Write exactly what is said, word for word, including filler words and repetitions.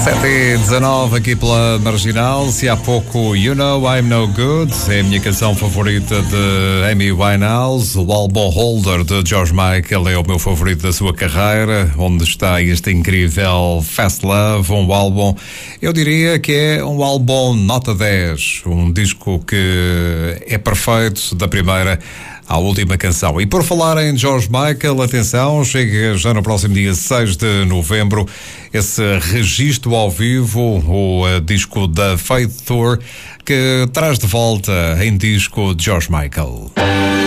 sete e dezanove aqui pela Marginal. Se há pouco You Know I'm No Good é a minha canção favorita de Amy Winehouse. O álbum Holder de George Michael é o meu favorito da sua carreira, onde está este incrível Fast Love, um álbum, eu diria que é um álbum nota dez, um disco que é perfeito da primeira à última canção. E por falar em George Michael, atenção, chega já no próximo dia seis de novembro esse registro ao vivo, o uh, disco da Faith Tour, que traz de volta em disco de George Michael.